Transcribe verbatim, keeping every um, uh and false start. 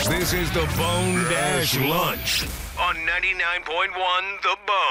This is the Bone Dash Lunch on ninety-nine point one The Bone.